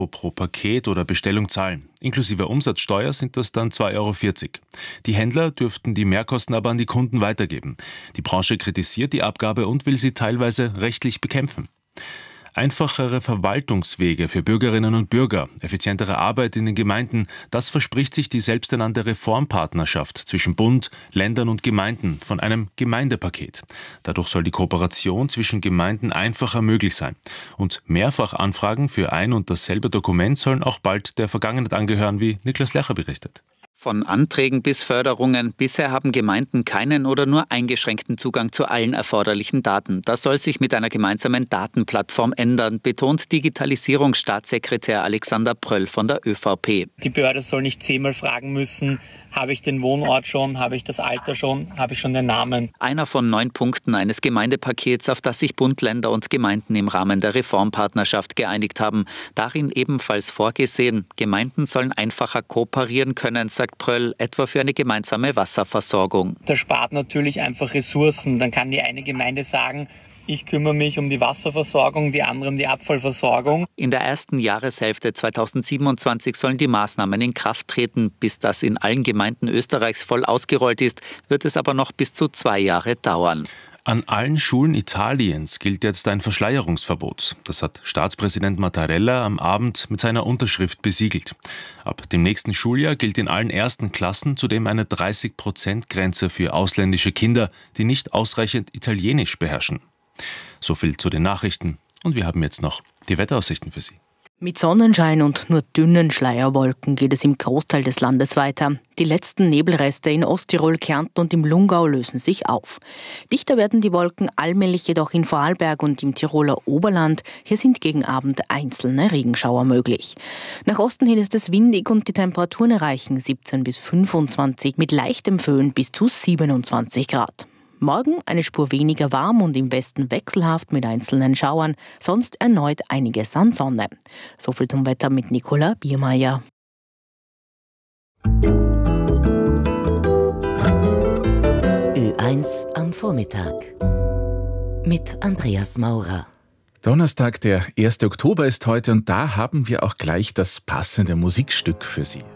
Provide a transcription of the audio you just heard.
pro Paket oder Bestellung zahlen. Inklusive Umsatzsteuer sind das dann 2,40 €. Die Händler dürften die Mehrkosten aber an die Kunden weitergeben. Die Branche kritisiert die Abgabe und will sie teilweise rechtlich bekämpfen. Einfachere Verwaltungswege für Bürgerinnen und Bürger, effizientere Arbeit in den Gemeinden, das verspricht sich die selbsternannte Reformpartnerschaft zwischen Bund, Ländern und Gemeinden von einem Gemeindepaket. Dadurch soll die Kooperation zwischen Gemeinden einfacher möglich sein. Und Mehrfachanfragen für ein und dasselbe Dokument sollen auch bald der Vergangenheit angehören, wie Niklas Lercher berichtet. Von Anträgen bis Förderungen. Bisher haben Gemeinden keinen oder nur eingeschränkten Zugang zu allen erforderlichen Daten. Das soll sich mit einer gemeinsamen Datenplattform ändern, betont Digitalisierungsstaatssekretär Alexander Pröll von der ÖVP. Die Behörde soll nicht 10-mal fragen müssen, habe ich den Wohnort schon, habe ich das Alter schon, habe ich schon den Namen. Einer von 9 Punkten eines Gemeindepakets, auf das sich Bund, Länder und Gemeinden im Rahmen der Reformpartnerschaft geeinigt haben. Darin ebenfalls vorgesehen, Gemeinden sollen einfacher kooperieren können, sagt Pröll, etwa für eine gemeinsame Wasserversorgung. Das spart natürlich einfach Ressourcen. Dann kann die eine Gemeinde sagen, ich kümmere mich um die Wasserversorgung, die andere um die Abfallversorgung. In der ersten Jahreshälfte 2027 sollen die Maßnahmen in Kraft treten. Bis das in allen Gemeinden Österreichs voll ausgerollt ist, wird es aber noch bis zu 2 Jahre dauern. An allen Schulen Italiens gilt jetzt ein Verschleierungsverbot. Das hat Staatspräsident Mattarella am Abend mit seiner Unterschrift besiegelt. Ab dem nächsten Schuljahr gilt in allen ersten Klassen zudem eine 30%-Grenze für ausländische Kinder, die nicht ausreichend Italienisch beherrschen. So viel zu den Nachrichten. Und wir haben jetzt noch die Wetteraussichten für Sie. Mit Sonnenschein und nur dünnen Schleierwolken geht es im Großteil des Landes weiter. Die letzten Nebelreste in Osttirol, Kärnten und im Lungau lösen sich auf. Dichter werden die Wolken allmählich jedoch in Vorarlberg und im Tiroler Oberland. Hier sind gegen Abend einzelne Regenschauer möglich. Nach Osten hin ist es windig und die Temperaturen erreichen 17 bis 25, mit leichtem Föhn bis zu 27 Grad. Morgen eine Spur weniger warm und im Westen wechselhaft mit einzelnen Schauern, sonst erneut einiges an Sonne. Soviel zum Wetter mit Nicola Biermeier. Ö1 am Vormittag mit Andreas Maurer. Donnerstag, der 1. Oktober ist heute und da haben wir auch gleich das passende Musikstück für Sie.